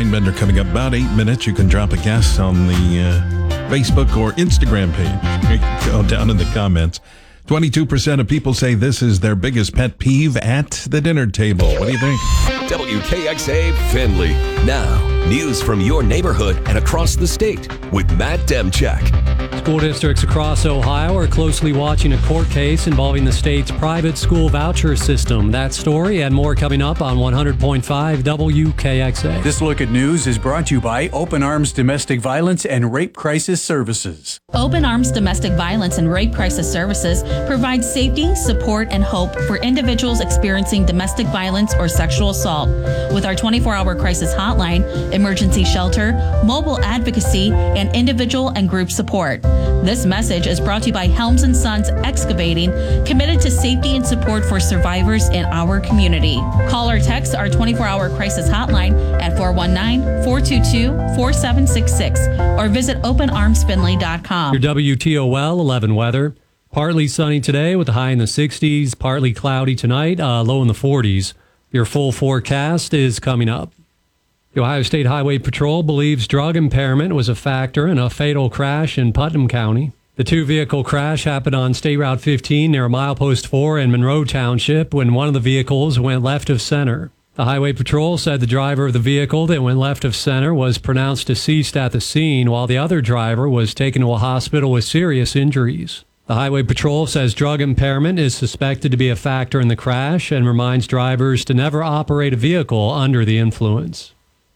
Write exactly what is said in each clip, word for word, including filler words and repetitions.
Mindbender coming up about eight minutes. You can drop a guess on the uh, Facebook or Instagram page. Go down in the comments. twenty-two percent of people say this is their biggest pet peeve at the dinner table. What do you think? W K X A Findlay. Now, news from your neighborhood and across the state with Matt Demchak. School districts across Ohio are closely watching a court case involving the state's private school voucher system. That story and more coming up on one hundred point five W K X A. This look at news is brought to you by Open Arms Domestic Violence and Rape Crisis Services. Open Arms Domestic Violence and Rape Crisis Services provides safety, support, and hope for individuals experiencing domestic violence or sexual assault. With our twenty-four hour crisis hotline, emergency shelter, mobile advocacy, and individual and group support. This message is brought to you by Helms and Sons Excavating, committed to safety and support for survivors in our community. Call or text our twenty-four hour crisis hotline at four one nine, four two two, four seven six six or visit open arms finley dot com. Your W T O L eleven weather. Partly sunny today with a high in the sixties, partly cloudy tonight, uh, low in the forties. Your full forecast is coming up. The Ohio State Highway Patrol believes drug impairment was a factor in a fatal crash in Putnam County. The two-vehicle crash happened on State Route fifteen near Milepost four in Monroe Township when one of the vehicles went left of center. The Highway Patrol said the driver of the vehicle that went left of center was pronounced deceased at the scene, while the other driver was taken to a hospital with serious injuries. The Highway Patrol says drug impairment is suspected to be a factor in the crash and reminds drivers to never operate a vehicle under the influence.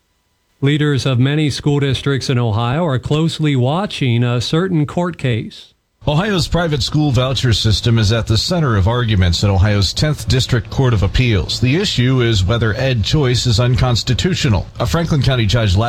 Leaders of many school districts in Ohio are closely watching a certain court case. Ohio's private school voucher system is at the center of arguments at Ohio's tenth District Court of Appeals. The issue is whether Ed Choice is unconstitutional. A Franklin County judge